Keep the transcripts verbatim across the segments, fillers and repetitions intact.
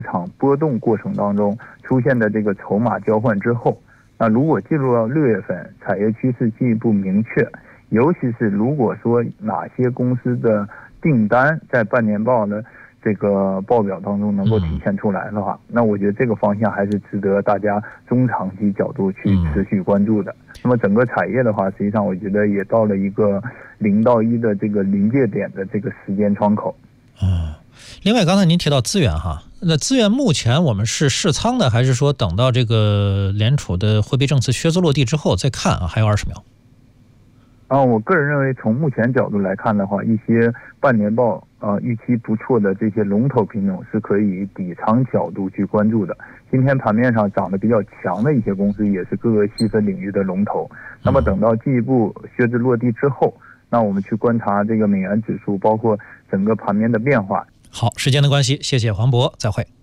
场波动过程当中出现的这个筹码交换之后，那如果进入到六月份产业趋势进一步明确，尤其是如果说哪些公司的订单在半年报的这个报表当中能够体现出来的话，那我觉得这个方向还是值得大家中长期角度去持续关注的。那么整个产业的话，实际上我觉得也到了一个零到一的这个临界点的这个时间窗口。 嗯，另外刚才您提到资源哈，那资源目前我们是试仓的，还是说等到这个联储的货币政策靴子落地之后再看啊？还有二十秒。 啊，我个人认为，从目前角度来看的话，一些半年报呃预期不错的这些龙头品种是可以底仓角度去关注的。今天盘面上涨得比较强的一些公司，也是各个细分领域的龙头。那么等到进一步靴子落地之后，那我们去观察这个美元指数，包括整个盘面的变化。 好，时间的关系，谢谢黄渤，再会。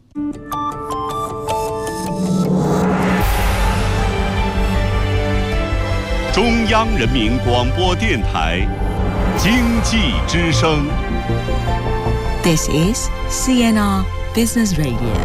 中央人民广播电台经济之声。 This is C N R Business Radio。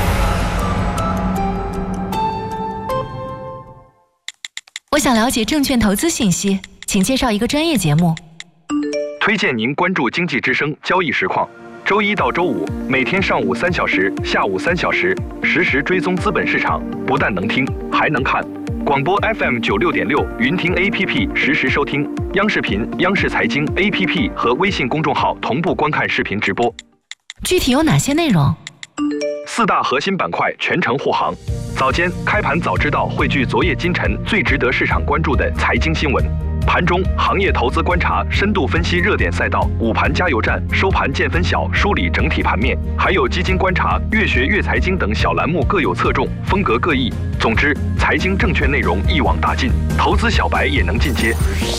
我想了解证券投资信息，请介绍一个专业节目。 推荐您关注经济之声交易实况，周一到周五每天上午三小时、下午三小时，实时追踪资本市场，不但能听，还能看。广播 F M 九六点六，云听 A P P 实时收听，央视频、央视财经 A P P 和微信公众号同步观看视频直播。 具体有哪些内容？ 四大核心板块全程护航。早间开盘早知道汇聚昨夜今晨最值得市场关注的财经新闻。盘中行业投资观察，深度分析热点赛道，午盘加油站，收盘见分晓，梳理整体盘面，还有基金观察、越学越财经等小栏目各有侧重，风格各异。总之，财经证券内容一网打尽，投资小白也能进阶。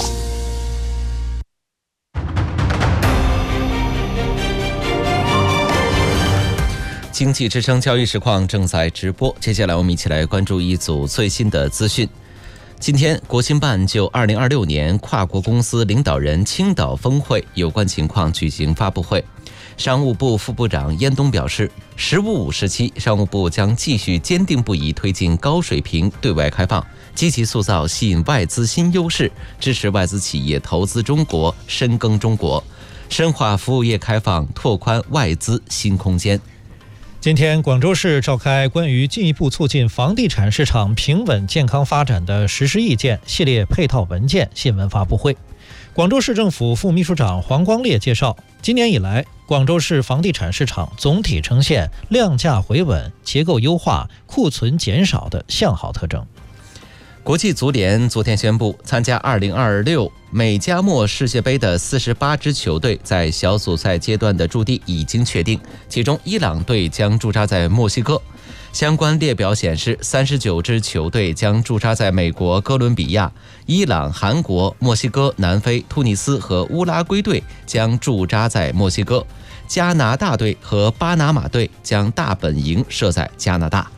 经济之声交易实况正在直播，接下来我们一起来关注一组最新的资讯。今天，国新办就二零二六年跨国公司领导人青岛峰会有关情况举行发布会。商务部副部长燕东表示，十五五时期，商务部将继续坚定不移推进高水平对外开放，积极塑造吸引外资新优势，支持外资企业投资中国、深耕中国，深化服务业开放，拓宽外资新空间。 今天，广州市召开关于进一步促进房地产市场平稳健康发展的实施意见系列配套文件新闻发布会。广州市政府副秘书长黄光烈介绍，今年以来，广州市房地产市场总体呈现量价回稳、结构优化、库存减少的向好特征。 国际足联昨天宣布，参加二零二六美加墨世界杯的四十八支球队在小组赛阶段的驻地已经确定，其中伊朗队将驻扎在墨西哥。相关列表显示，三十九支球队将驻扎在美国哥伦比亚，伊朗、韩国、墨西哥、南非、突尼斯和乌拉圭队将驻扎在墨西哥，加拿大队和巴拿马队将大本营设在加拿大。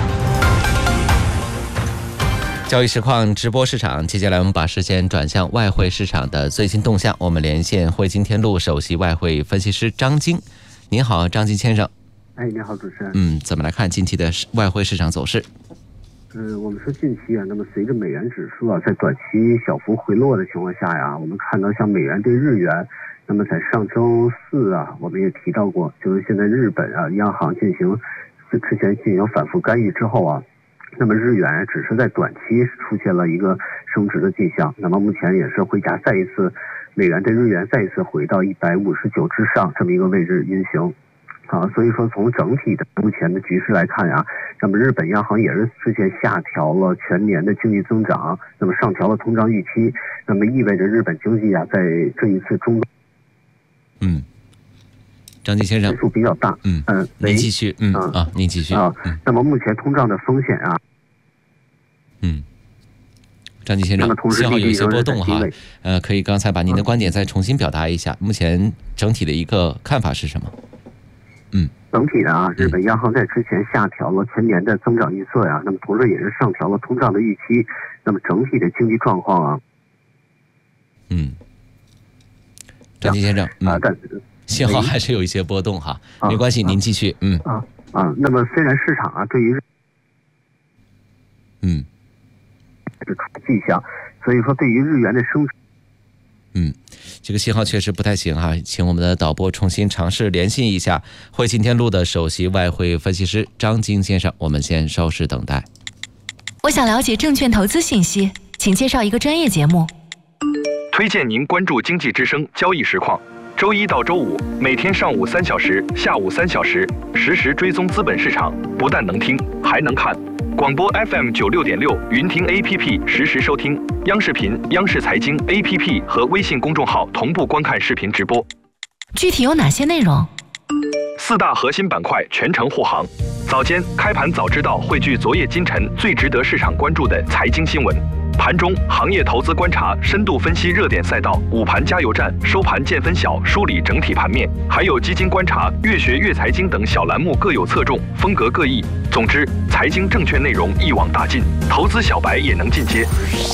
交易实况直播市场，接下来我们把视线转向外汇市场的最新动向。我们连线汇金天路首席外汇分析师张晶。您好，张晶先生。 哎，你好，主持人。 嗯，怎么来看近期的外汇市场走势？ 呃，我们说近期啊，那么随着美元指数啊在短期小幅回落的情况下呀，我们看到像美元对日元，那么在上周四啊，我们也提到过，就是现在日本啊央行进行之前进行反复干预之后啊。那么日元只是在短期出现了一个升值的迹象，那么目前也是汇价再一次，美元对日元再一次回到一百五十九之上这么一个位置运行，啊，所以说从整体的目前的局势来看呀，那么日本央行也是之前下调了全年的经济增长，那么上调了通胀预期，那么意味着日本经济啊在这一次中， 嗯。张晶先生， 数比较大， 嗯嗯，您继续，嗯啊，您继续啊。那么目前通胀的风险啊， 嗯，张晶先生，信号有一些波动哈，呃，可以刚才把您的观点再重新表达一下，目前整体的一个看法是什么？嗯， 整体的啊，日本央行在之前下调了全年的增长预测呀，那么同时也是上调了通胀的预期，那么整体的经济状况啊， 嗯，张晶先生， 啊，但信号还是有一些波动哈，没关系，您继续。嗯啊， 啊，那么虽然市场啊对于嗯是出迹象，所以说对于日元的升值， 嗯，这个信号确实不太行哈，请我们的导播重新尝试联系一下汇金天路的首席外汇分析师张金先生，我们先稍事等待。 我想了解证券投资信息，请介绍一个专业节目。 推荐您关注经济之声交易实况，周一到周五每天上午三小时、下午三小时，实时追踪资本市场，不但能听，还能看。广播 F M 九六点六，云听 A P P 实时收听，央视频、央视财经 A P P 和微信公众号同步观看视频直播。 具体有哪些内容？ 四大核心板块全程护航。早间开盘早知道汇聚昨夜今晨最值得市场关注的财经新闻。盘中行业投资观察，深度分析热点赛道，午盘加油站，收盘见分晓，梳理整体盘面，还有基金观察、越学越财经等小栏目各有侧重，风格各异。总之，财经证券内容一网打尽，投资小白也能进阶。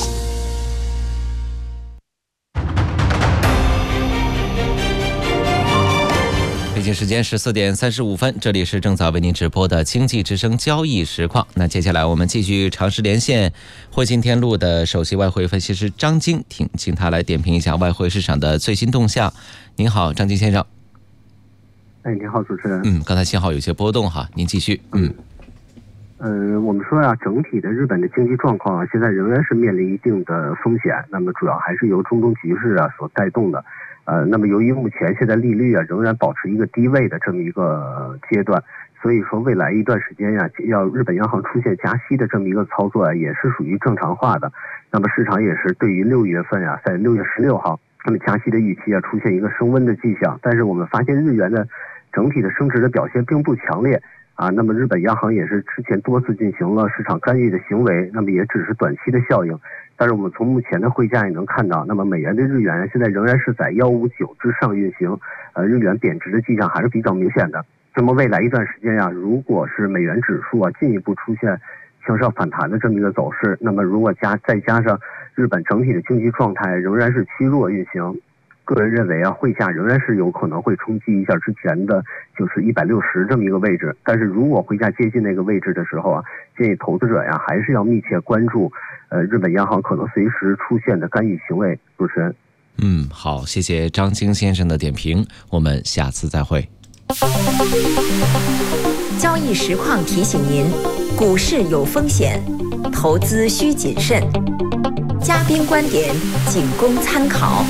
北京时间十四点三十五分，这里是正在为您直播的经济之声交易实况。那接下来我们继续尝试连线汇金天路的首席外汇分析师张金，请请他来点评一下外汇市场的最新动向。您好，张金先生。 哎，您好，主持人。 嗯，刚才信号有些波动哈，您继续。嗯。 呃，我们说呀、啊，整体的日本的经济状况啊，现在仍然是面临一定的风险，那么主要还是由中东局势啊所带动的。呃，那么由于目前现在利率啊仍然保持一个低位的这么一个阶段，所以说未来一段时间呀、啊，要日本央行出现加息的这么一个操作啊，也是属于正常化的。那么市场也是对于六月份啊，在六月十六号，那么加息的预期啊出现一个升温的迹象，但是我们发现日元的整体的升值的表现并不强烈。啊，那么日本央行也是之前多次进行了市场干预的行为，那么也只是短期的效应。但是我们从目前的汇价也能看到，那么美元对日元现在仍然是在一百五十九之上运行，呃，日元贬值的迹象还是比较明显的。那么未来一段时间呀、啊，如果是美元指数啊进一步出现向上反弹的这么一个走势，那么如果加再加上日本整体的经济状态仍然是趋弱运行。个人认为啊，汇价仍然是有可能会冲击一下之前的，就是一百六十这么一个位置。但是如果汇价接近那个位置的时候啊，建议投资者呀还是要密切关注，呃，日本央行可能随时出现的干预行为。主持人， 嗯，好，谢谢张金先生的点评，我们下次再会。 交易实况提醒您，股市有风险，投资需谨慎。嘉宾观点仅供参考。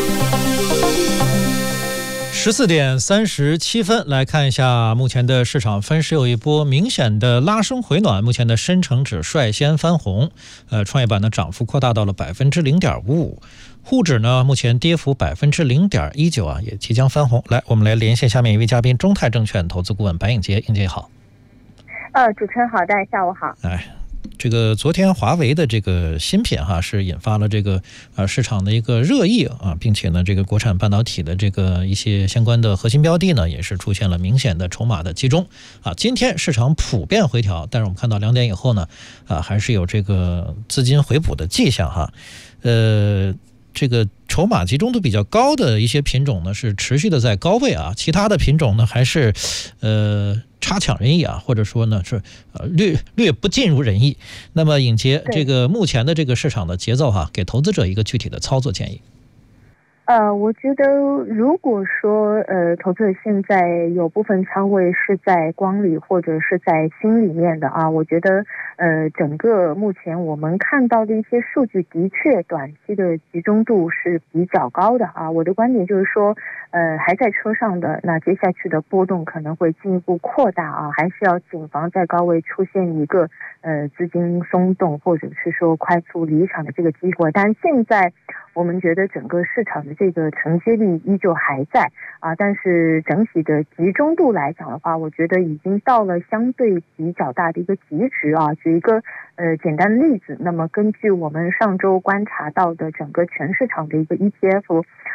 十四点三十七分，来看一下目前的市场分时有一波明显的拉升回暖。目前的深成指率先翻红，呃，创业板的涨幅扩大到了百分之零点五五，沪指呢目前跌幅百分之零点一九啊，也即将翻红。来，我们来连线下面一位嘉宾，中泰证券投资顾问白颖杰，颖杰好。 呃，主持人好，大家下午好。 哎。这个昨天华为的这个新品哈是引发了这个呃市场的一个热议啊，并且呢这个国产半导体的这个一些相关的核心标的呢也是出现了明显的筹码的集中啊。今天市场普遍回调，但是我们看到两点以后呢啊还是有这个资金回补的迹象哈。呃这个筹码集中度比较高的一些品种呢是持续的在高位啊，其他的品种呢还是呃差强人意啊，或者说呢是呃略略不尽如人意。那么颖杰，这个目前的这个市场的节奏哈、啊，给投资者一个具体的操作建议。 呃，我觉得如果说呃，投资者现在有部分仓位是在光里或者是在锌里面的啊，我觉得呃，整个目前我们看到的一些数据的确短期的集中度是比较高的啊。我的观点就是说，呃，还在车上的，那接下去的波动可能会进一步扩大啊，还是要谨防在高位出现一个呃资金松动或者是说快速离场的这个机会。但现在我们觉得整个市场的这个承接力依旧还在啊，但是整体的集中度来讲的话，我觉得已经到了相对比较大的一个极值啊。举一个呃简单的例子，那么根据我们上周观察到的整个全市场的一个 E T F，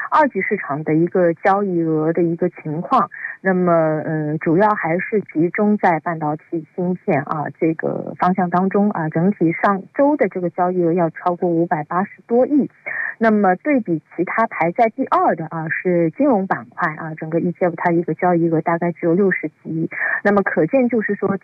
二级市场的一个交易额的一个情况。那么呃主要还是集中在半导体芯片啊这个方向当中啊，整体上周的这个交易额要超过五百八十多亿。那么对比其他排在第二的啊是金融板块啊，整个 E T F 它的一个交易额大概只有六十几亿。那么可见就是说